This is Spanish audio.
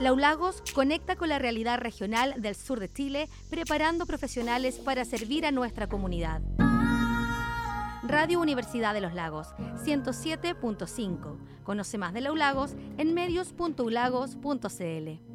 Laulagos conecta con la realidad regional del sur de Chile, preparando profesionales para servir a nuestra comunidad. Radio Universidad de los Lagos, 107.5. Conoce más de Laulagos en medios.ulagos.cl.